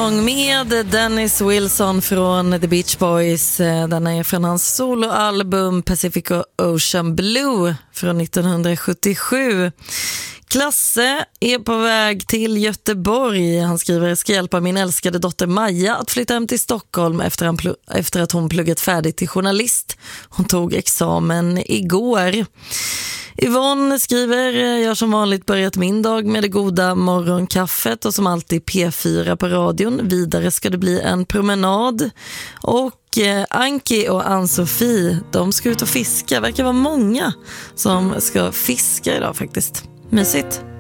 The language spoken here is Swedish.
Song med Dennis Wilson från The Beach Boys. Den är från hans soloalbum Pacific Ocean Blue från 1977. Klasse är på väg till Göteborg. Han skriver: jag ska hjälpa min älskade dotter Maja att flytta hem till Stockholm efter att hon pluggat färdigt till journalist. Hon tog examen igår. Yvonne skriver: jag har som vanligt börjat min dag med det goda morgonkaffet och som alltid P4 på radion. Vidare ska det bli en promenad. Och Anki och Ann-Sofie, de ska ut och fiska. Verkar vara många som ska fiska idag faktiskt. Mysigt.